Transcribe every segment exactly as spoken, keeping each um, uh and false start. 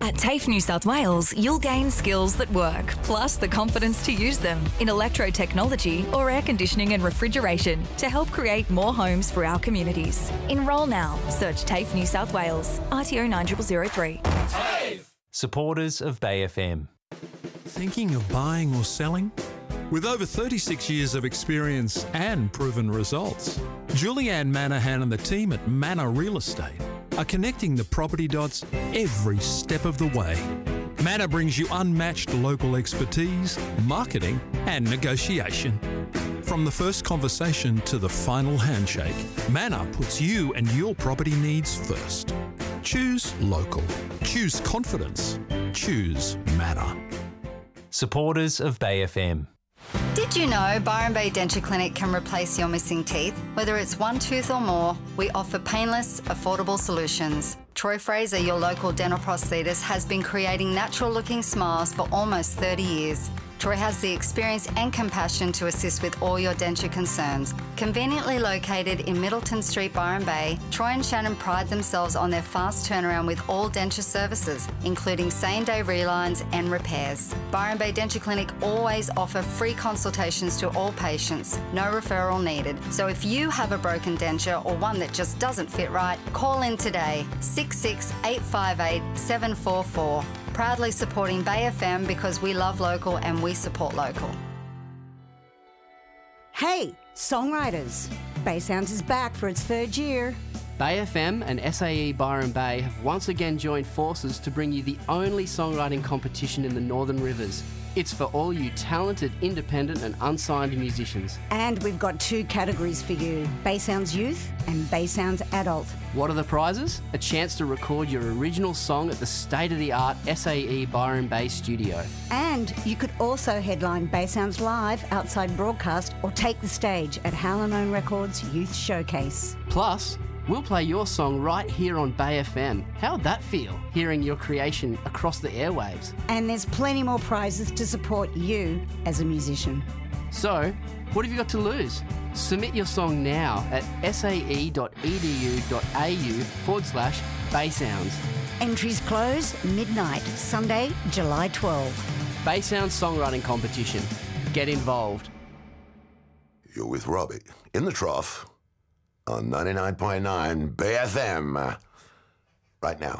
At TAFE New South Wales, you'll gain skills that work, plus the confidence to use them in electro-technology or air conditioning and refrigeration to help create more homes for our communities. Enrol now. Search TAFE New South Wales. R T O nine zero zero three. TAFE! Supporters of Bay F M. Thinking of buying or selling? With over thirty-six years of experience and proven results, Julianne Manahan and the team at Manor Real Estate are connecting the property dots every step of the way. Manor brings you unmatched local expertise, marketing and negotiation. From the first conversation to the final handshake, Manor puts you and your property needs first. Choose local. Choose confidence. Choose Manor. Supporters of Bay F M. Did you know Byron Bay Denture Clinic can replace your missing teeth? Whether it's one tooth or more, we offer painless, affordable solutions. Troy Fraser, your local dental prosthetist, has been creating natural-looking smiles for almost thirty years. Troy has the experience and compassion to assist with all your denture concerns. Conveniently located in Middleton Street, Byron Bay, Troy and Shannon pride themselves on their fast turnaround with all denture services, including same-day relines and repairs. Byron Bay Denture Clinic always offer free consultations to all patients, no referral needed. So if you have a broken denture or one that just doesn't fit right, call in today, six six eight five eight seven four four. Proudly supporting Bay F M because we love local and we support local. Hey, songwriters! Bay Sounds is back for its third year. Bay F M and S A E Byron Bay have once again joined forces to bring you the only songwriting competition in the Northern Rivers. It's for all you talented, independent and unsigned musicians. And we've got two categories for you, Bay Sounds Youth and Bay Sounds Adult. What are the prizes? A chance to record your original song at the state-of-the-art S A E Byron Bay studio. And you could also headline Bay Sounds Live outside broadcast or take the stage at Hallinone Records Youth Showcase. Plus, we'll play your song right here on Bay F M. How'd that feel, hearing your creation across the airwaves? And there's plenty more prizes to support you as a musician. So, what have you got to lose? Submit your song now at sae.edu.au forward slash Bay Sounds. Entries close midnight, Sunday, July twelfth. Bay Sounds Songwriting Competition. Get involved. You're with Robbie in the trough on ninety-nine point nine Bay F M right now.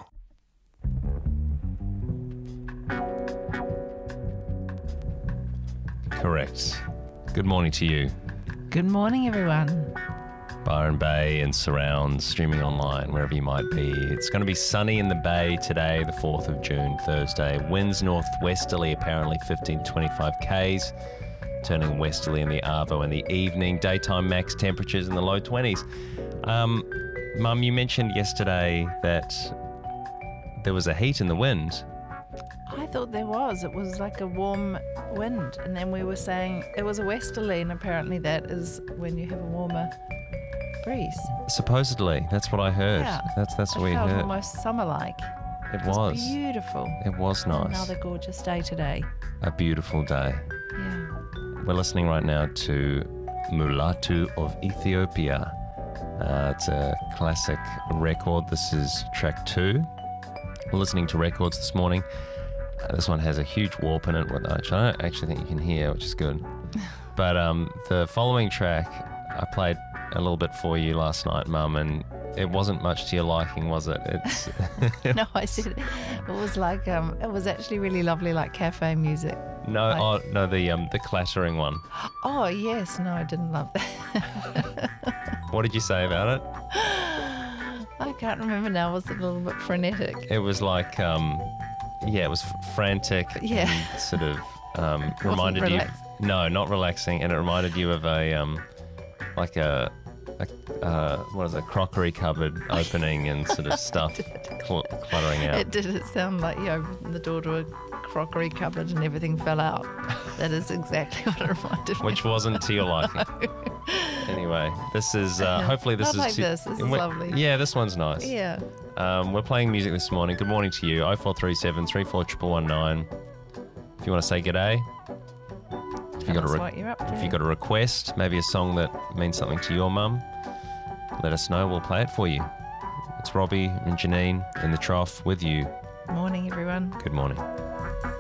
Correct. Good morning to you. Good morning, everyone. Byron Bay and surrounds, streaming online, wherever you might be. It's going to be sunny in the Bay today, the fourth of June, Thursday. Winds northwesterly, apparently fifteen to twenty-five kays, turning westerly in the Arvo in the evening. Daytime max temperatures in the low twenties. Um, Mum, you mentioned yesterday that there was a heat in the wind. I thought there was. It was like a warm wind. And then we were saying it was a westerly, and apparently that is when you have a warmer breeze. Supposedly. That's what I heard. Yeah. That's that's what it we felt heard. almost summer-like. It It was. was beautiful. It was nice. Another gorgeous day today. A beautiful day. Yeah. We're listening right now to Mulatu of Ethiopia. Uh, it's a classic record. This is track two. We're listening to records this morning. Uh, this one has a huge warp in it, which I don't actually think you can hear, which is good. But um, the following track, I played a little bit for you last night, Mum, and it wasn't much to your liking, was it? It's No, I said it, it was like, um, it was actually really lovely, like cafe music. no, Like- oh, no, the um, the clattering one. Oh, yes. No, I didn't love that. What did you say about it? I can't remember now. Was it a little bit frenetic? It was like, um, yeah, it was f- frantic. Yeah. And sort of um, Wasn't reminded relaxed. you. No, not relaxing, and it reminded you of a um, like a, a uh, what is it, crockery cupboard opening and sort of stuff cl- cluttering out. It did. It sound like you opened the door to a crockery cupboard and everything fell out. That is exactly what it reminded me. Which wasn't to your liking. Anyway, this is uh, hopefully this Not is like to- this. This is we- lovely. Yeah, this one's nice. Yeah. Um, we're playing music this morning. Good morning to you. oh four three seven, three four one one nine. If you want to say g'day. If you Tell got a us re- what you're up to. If you got a request, maybe a song that means something to your mum, let us know. We'll play it for you. It's Robbie and Janine in the trough with you Morning, everyone. Good morning.